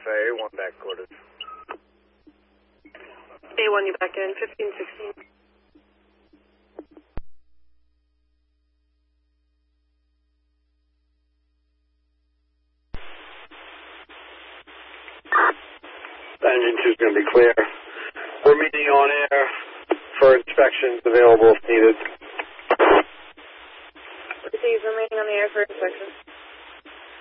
Alpha A1 back quarters. A1, you back in, 1516. Engine 2 is going to be clear. We're meeting on air for inspections available if needed. Receive remaining on the air for inspection.